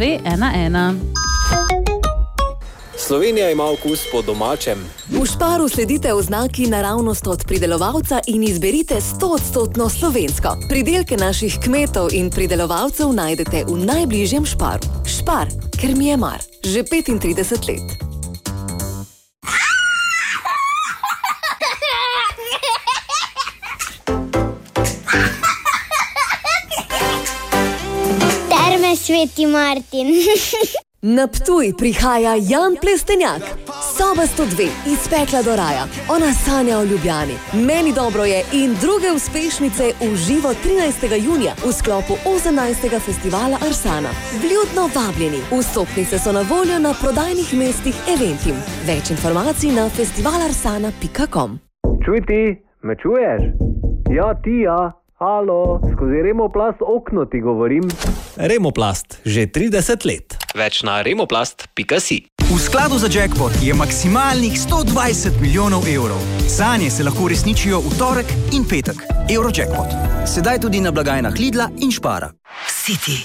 211. Slovenija ima okus po domačem. V Sparu sledite oznaki naravnost od pridelovalca in izberite 100% slovensko. Pridelke naših kmetov in pridelovalcev najdete v najbližjem Sparu. Spar, ker mi je mar. Že 35 let. Terme Sveti Martin. Na Ptuj prihaja Jan Plestenjak. Soba 102, iz pekla do raja. Ona sanja o Ljubljani. Meni dobro je in druge uspešnice v živo 13. junija v sklopu 18. festivala Arsana. Vljudno vabljeni. Vstopnice so na voljo na prodajnih mestih Eventim. Več informacij na festivalarsana.com. Čuj ti, me čuješ? Ja, ti ja. Halo, skozi Remoplast okno ti govorim. Remoplast, že 30 let. Več na remoplast.si. V skladu za jackpot je maksimalnih 120 milijonov evrov. Sanje se lahko resničijo v torek in petek. Eurojackpot. Sedaj tudi na blagajnah Lidla in Spara. City.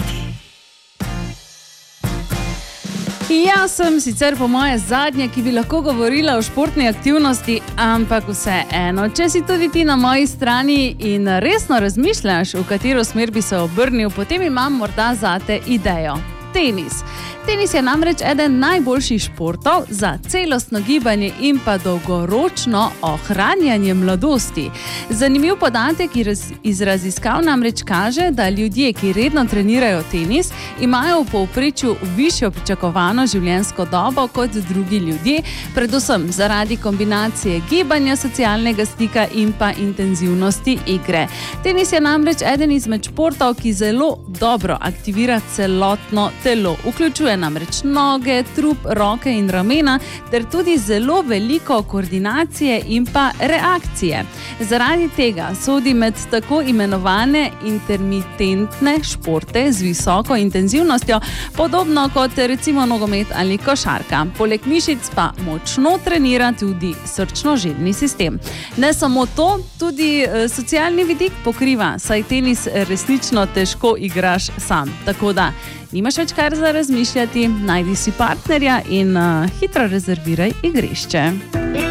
Jaz sem sicer po moje zadnje, ki bi lahko govorila o športni aktivnosti, ampak vseeno, če si tudi ti na moji strani in resno razmišljaš, v katero smer bi se obrnil, potem imam morda zate idejo. Tenis. Tenis je namreč eden najboljših športov za celostno gibanje in pa dolgoročno ohranjanje mladosti. Zanimiv podatek iz raziskav namreč kaže, da ljudje, ki redno trenirajo tenis, imajo v povprečju višjo pričakovano življenjsko dobo kot drugi ljudje, predvsem zaradi kombinacije gibanja, socialnega stika in pa intenzivnosti igre. Tenis je namreč eden izmed športov, ki zelo dobro aktivira celotno telo. Vključuje namreč noge, trup, roke in ramena, ter tudi zelo veliko koordinacije in pa reakcije. Zaradi tega sodi med tako imenovane intermitentne športe z visoko intenzivnostjo, podobno kot recimo nogomet ali košarka. Poleg mišic pa močno trenira tudi srčno-žilni sistem. Ne samo to, tudi socialni vidik pokriva, saj tenis resnično težko igraš sam. Tako da nimaš več kar za razmišljati, najdi si partnerja in hitro rezerviraj igrišče.